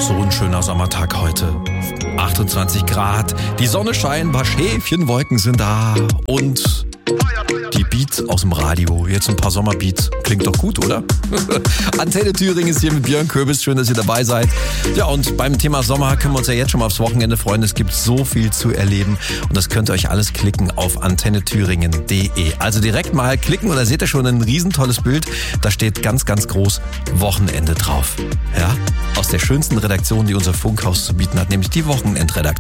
So ein schöner Sommertag heute. 28 Grad, die Sonne scheint, ein paar Schäfchenwolken sind da und die Beats aus dem Radio. Jetzt ein paar Sommerbeats. Klingt doch gut, oder? Antenne Thüringen ist hier mit Björn Köbis. Schön, dass ihr dabei seid. Ja, und beim Thema Sommer können wir uns ja jetzt schon mal aufs Wochenende freuen. Es gibt so viel zu erleben und das könnt ihr euch alles klicken auf antennethüringen.de. Also direkt mal klicken und da seht ihr schon ein riesentolles Bild. Da steht ganz, ganz groß Wochenende drauf. Ja? Aus der schönsten Redaktion, die unser Funkhaus zu bieten hat, nämlich die Wochenendredaktion.